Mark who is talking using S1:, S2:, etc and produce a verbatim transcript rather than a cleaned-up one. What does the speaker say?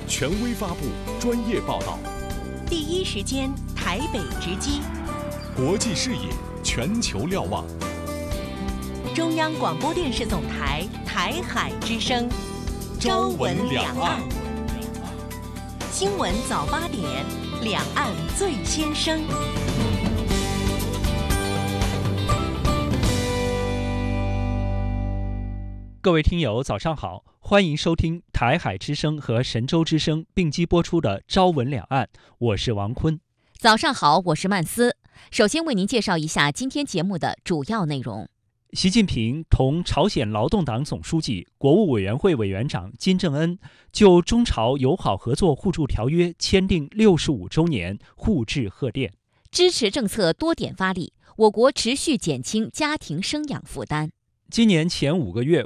S1: 权威发布，专业报道，
S2: 第一时间台北直击，
S1: 国际视野，全球瞭望。
S2: 中央广播电视总台台海之声，朝闻两岸。新闻早八点，两岸最先声。
S3: 各位听友，早上好，欢迎收听台海之声和神州之声并机播出的《朝闻两岸》，我是王坤。
S4: 早上好，我是曼斯。首先为您介绍一下今天节目的主要内容。
S3: 习近平同朝鲜劳动党总书记、国务委员会委员长金正恩就中朝友好合作互助条约签订六十五周年互致贺电。
S4: 支持政策多点发力，我国持续减轻家庭生养负担。
S3: 今年前五个月，